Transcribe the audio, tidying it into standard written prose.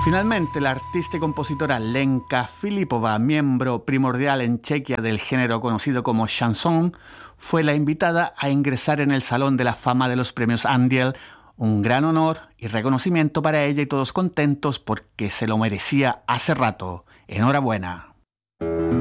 Finalmente, la artista y compositora Lenka Filipova, miembro primordial en Chequia del género conocido como chanson, fue la invitada a ingresar en el Salón de la Fama de los Premios Andiel, un gran honor y reconocimiento para ella y todos contentos porque se lo merecía hace rato. Enhorabuena.